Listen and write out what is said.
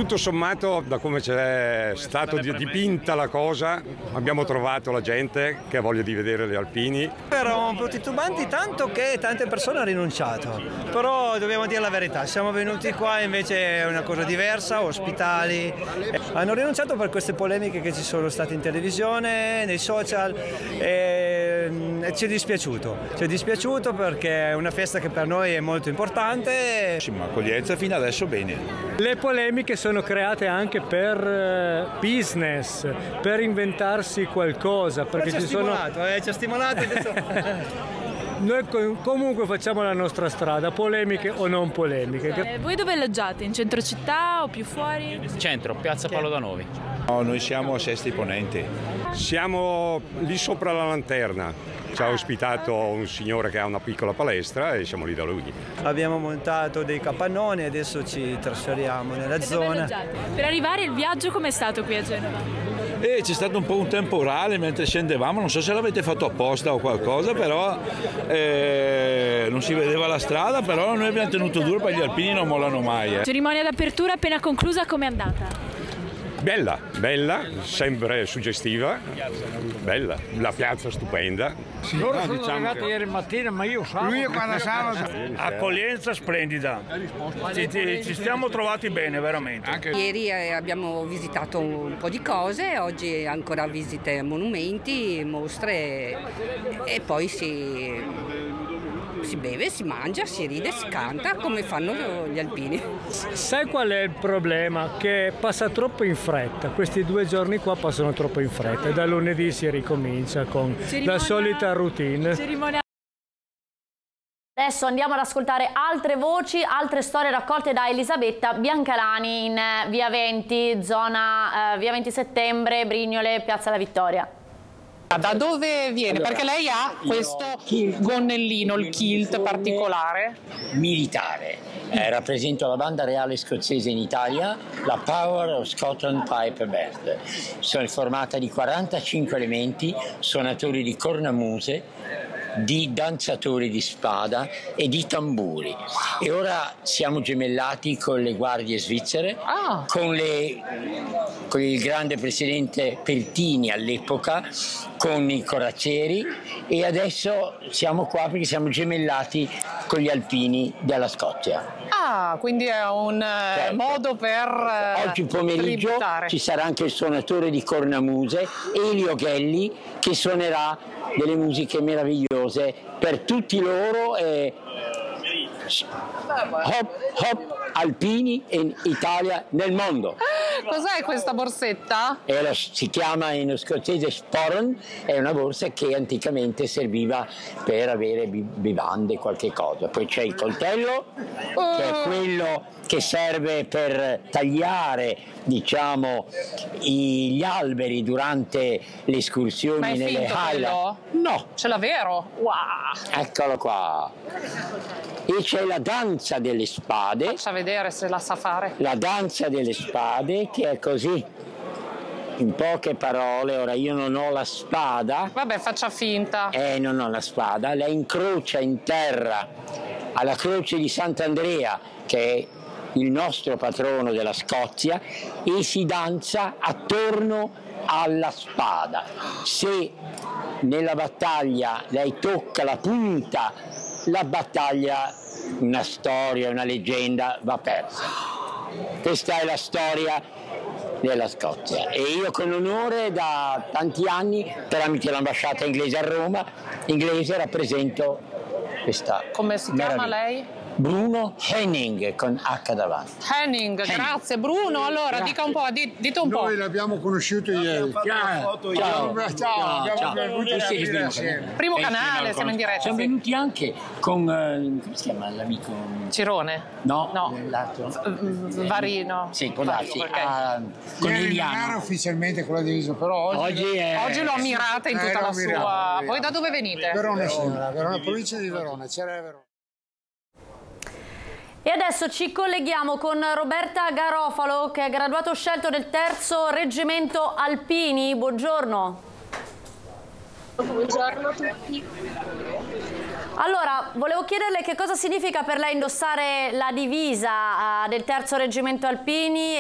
Tutto sommato, da come c'è stato dipinta la cosa, abbiamo trovato la gente che ha voglia di vedere le Alpini. Erano un po' titubanti, tanto che tante persone hanno rinunciato, però dobbiamo dire la verità, siamo venuti qua invece è una cosa diversa, ospitali. Hanno rinunciato per queste polemiche che ci sono state in televisione, nei social, e ci è dispiaciuto perché è una festa che per noi è molto importante. Accoglienza fino adesso bene. Le polemiche sono create anche per business, per inventarsi qualcosa, perché ci ha stimolato adesso. Noi comunque facciamo la nostra strada, polemiche o non polemiche. Voi dove alloggiate? In centro città o più fuori? Centro, piazza Paolo Danovi. No, noi siamo a Sesti Ponente. Siamo lì sopra la Lanterna. Ci ha ospitato un signore che ha una piccola palestra e siamo lì da lui. Abbiamo montato dei capannoni e adesso ci trasferiamo nella zona. Per arrivare il viaggio com'è stato qui a Genova? C'è stato un po' un temporale mentre scendevamo, non so se l'avete fatto apposta o qualcosa, però non si vedeva la strada, però noi abbiamo tenuto duro perché gli alpini non mollano mai. Cerimonia d'apertura appena conclusa, com'è andata? Bella, sempre suggestiva, bella, la piazza stupenda. Loro sono arrivati ieri mattina, ma io sabato. Lui quando sabato. Accoglienza splendida, ci stiamo trovati bene veramente. Ieri abbiamo visitato un po' di cose, oggi ancora visite a monumenti, mostre e poi si beve, si mangia, si ride, si canta come fanno gli alpini. Sai qual è il problema? Che passa troppo in fretta, questi 2 giorni qua passano troppo in fretta e da lunedì si ricomincia con la solita routine. Adesso andiamo ad ascoltare altre voci, altre storie raccolte da Elisabetta Biancalani in via 20, zona via 20 settembre, Brignole, Piazza La Vittoria. Da dove viene? Allora, perché lei ha questo gonnellino, il kilt particolare. Militare. Rappresento la banda reale scozzese in Italia, la Power of Scotland Pipe Band. Sono formata di 45 elementi, suonatori di cornamuse, di danzatori di spada e di tamburi. E ora siamo gemellati con le guardie svizzere, con il grande presidente Pertini all'epoca, con i corazzieri, e adesso siamo qua perché siamo gemellati con gli alpini della Scozia. Quindi è un modo per oggi pomeriggio tributare. Ci sarà anche il suonatore di cornamuse, Elio Ghelli, che suonerà delle musiche meravigliose per tutti loro. Hop hop alpini in Italia, nel mondo. Cos'è questa borsetta? Si chiama in scozzese sporn, è una borsa che anticamente serviva per avere bevande, qualche cosa. Poi c'è il coltello, che è quello che serve per tagliare, diciamo, gli alberi durante le escursioni. Ma è nelle finto Highland. No. Ce l'ha vero? Wow! Eccolo qua. E c'è la danza delle spade. Faccia vedere se la sa fare. La danza delle spade, che è così. In poche parole, ora io non ho la spada. Vabbè, faccia finta. Non ho la spada, la incrocia in terra alla croce di Sant'Andrea, che è il nostro patrono della Scozia, e si danza attorno alla spada. Se nella battaglia lei tocca la punta, la battaglia, una storia, una leggenda, va persa. Questa è la storia della Scozia, e io con onore da tanti anni, tramite l'ambasciata inglese a Roma, rappresento questa. Come si chiama lei? Bruno Henning, con H davanti. Henning, grazie Bruno. Allora, Grazie. Dica un po', dite un po'. Noi l'abbiamo conosciuto ieri. Ciao. Primo canale, siamo in diretta. Siamo venuti anche con, come si chiama l'amico? Cirone? No. L'altro. Varino. Sì, può darsi. Con Emiliano. Non era ufficialmente con la divisa, però oggi l'ho ammirata in tutta la sua. Voi da dove venite? Verona, Verona, provincia di Verona, c'era Verona. E adesso ci colleghiamo con Roberta Garofalo, che è graduato scelto del 3° Reggimento Alpini. Buongiorno. Buongiorno a tutti. Allora, volevo chiederle che cosa significa per lei indossare la divisa del 3° Reggimento Alpini